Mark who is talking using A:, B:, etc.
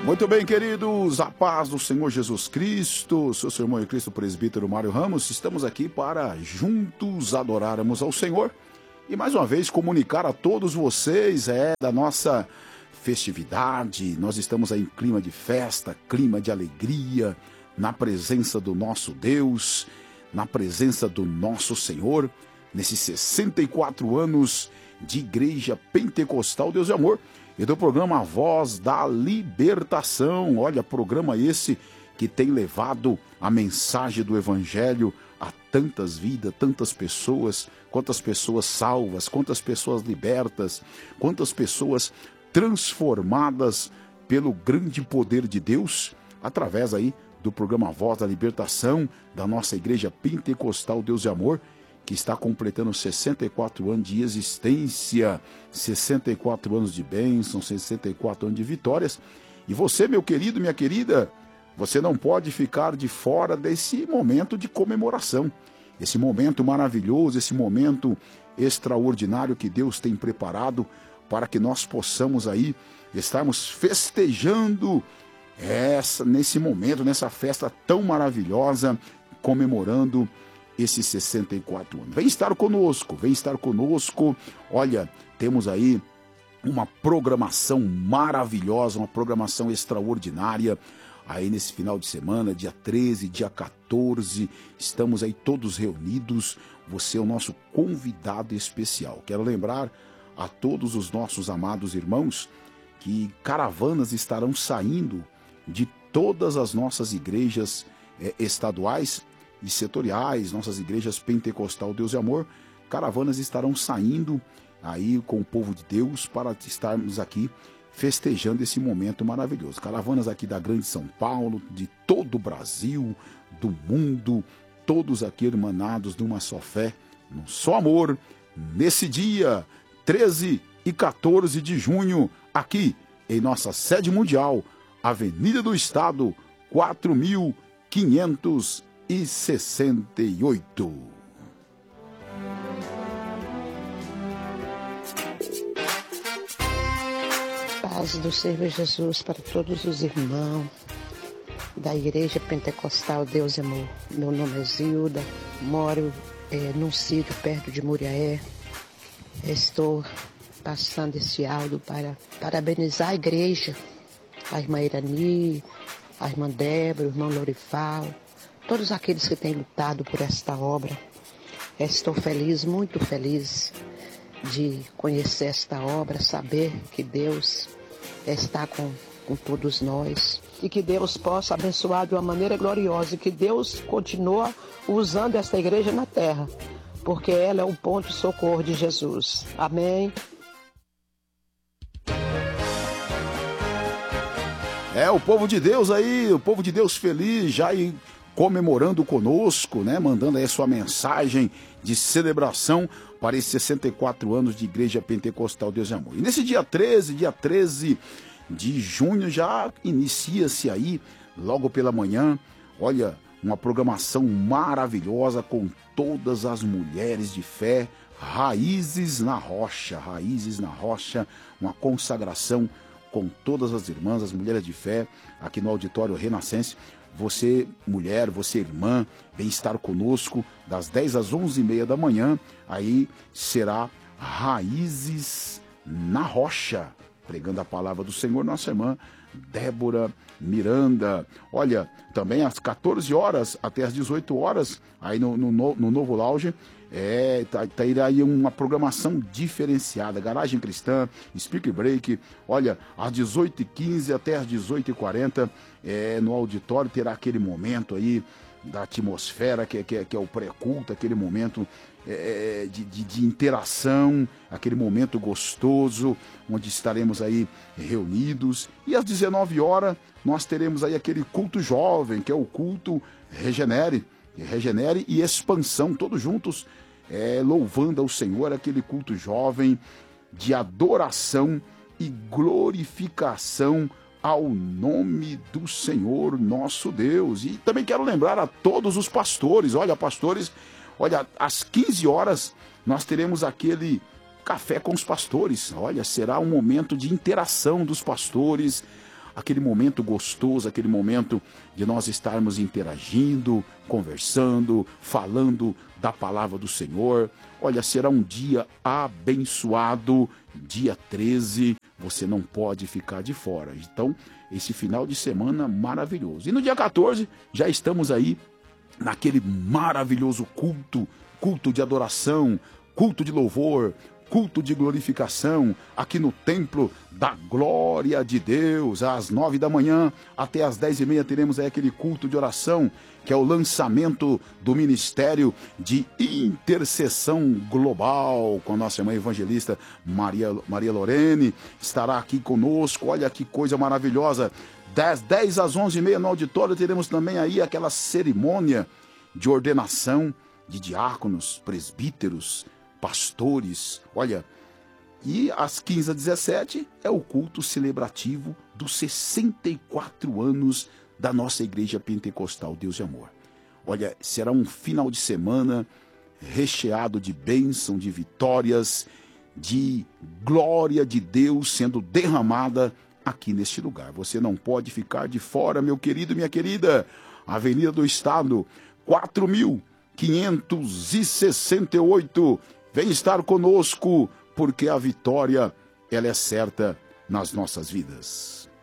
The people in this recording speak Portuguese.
A: Muito bem, queridos, a paz do Senhor Jesus Cristo, seu irmão em Cristo, presbítero Mário Ramos, estamos aqui para juntos adorarmos ao Senhor e mais uma vez comunicar a todos vocês da nossa festividade. Nós estamos aí em clima de festa, clima de alegria, na presença do nosso Deus, na presença do nosso Senhor, nesses 64 anos de Igreja Pentecostal Deus de Amor e do programa A Voz da Libertação. Olha, programa esse que tem levado a mensagem do Evangelho a tantas vidas, tantas pessoas, quantas pessoas salvas, quantas pessoas libertas, quantas pessoas transformadas pelo grande poder de Deus, através aí do programa A Voz da Libertação, da nossa Igreja Pentecostal Deus de Amor, que está completando 64 anos de existência, 64 anos de bênção, 64 anos de vitórias. E você, meu querido, minha querida, você não pode ficar de fora desse momento de comemoração, esse momento maravilhoso, esse momento extraordinário que Deus tem preparado para que nós possamos aí estarmos festejando nesse momento, nessa festa tão maravilhosa, comemorando esses 64 anos. Vem estar conosco. Olha, temos aí uma programação maravilhosa, uma programação extraordinária. Aí nesse final de semana, dia 13, dia 14, estamos aí todos reunidos. Você é o nosso convidado especial. Quero lembrar a todos os nossos amados irmãos que caravanas estarão saindo de todas as nossas igrejas estaduais e setoriais, nossas igrejas Pentecostal Deus e Amor. Caravanas estarão saindo aí com o povo de Deus para estarmos aqui festejando esse momento maravilhoso. Caravanas aqui da Grande São Paulo, de todo o Brasil, do mundo, todos aqui irmanados numa só fé, num só amor, nesse dia 13 e 14 de junho, aqui em nossa sede mundial, Avenida do Estado, 4568.
B: Paz do Senhor Jesus para todos os irmãos da Igreja Pentecostal Deus e Amor. Meu nome é Zilda, moro num sítio perto de Muriaé. Estou passando esse áudio para parabenizar a igreja, a irmã Irani, a irmã Débora, o irmão Lorifal, todos aqueles que têm lutado por esta obra. Estou feliz, muito feliz de conhecer esta obra, saber que Deus está com todos nós e que Deus possa abençoar de uma maneira gloriosa e que Deus continue usando esta igreja na terra, porque ela é o ponto de socorro de Jesus. Amém.
A: O povo de Deus aí, o povo de Deus feliz, já aí comemorando conosco, né? Mandando aí a sua mensagem de celebração para esses 64 anos de Igreja Pentecostal Deus e Amor. E nesse dia 13 de junho, já inicia-se aí, logo pela manhã, olha, uma programação maravilhosa com todas as mulheres de fé, Raízes na Rocha, uma consagração com todas as irmãs, as mulheres de fé, aqui no Auditório Renascense. Você, mulher, você, irmã, vem estar conosco das 10 às 11h30 da manhã. Aí será Raízes na Rocha, pregando a palavra do Senhor, nossa irmã Débora Miranda. Olha, também às 14 horas até às 18 horas, aí no Novo Lounge, tá aí uma programação diferenciada, Garagem Cristã, Speak Break. Olha, às 18h15 até às 18h40, no auditório terá aquele momento aí da atmosfera que é o pré-culto, aquele momento de interação, aquele momento gostoso, onde estaremos aí reunidos. E às 19 horas nós teremos aí aquele culto jovem, que é o culto Regenere e Expansão, todos juntos, louvando ao Senhor, aquele culto jovem de adoração e glorificação ao nome do Senhor nosso Deus. E também quero lembrar a todos os pastores, pastores, às 15 horas nós teremos aquele café com os pastores. Será um momento de interação dos pastores, aquele momento gostoso, aquele momento de nós estarmos interagindo, conversando, falando da palavra do Senhor. Olha, será um dia abençoado, dia 13, você não pode ficar de fora. Então, esse final de semana maravilhoso. E no dia 14, já estamos aí naquele maravilhoso culto de adoração, culto de louvor, culto de glorificação, aqui no Templo da Glória de Deus, às 9 da manhã até às 10h30 teremos aí aquele culto de oração, que é o lançamento do Ministério de Intercessão Global, com a nossa irmã evangelista Maria Lorene, estará aqui conosco. Olha que coisa maravilhosa. Das 10 às 11h30 no auditório teremos também aí aquela cerimônia de ordenação de diáconos, presbíteros, pastores. Olha, e às 15 às 17 é o culto celebrativo dos 64 anos da nossa Igreja Pentecostal Deus de Amor. Olha, será um final de semana recheado de bênção, de vitórias, de glória de Deus sendo derramada aqui neste lugar. Você não pode ficar de fora, meu querido, minha querida. Avenida do Estado, 4.568. Vem estar conosco, porque a vitória, ela é certa nas nossas vidas.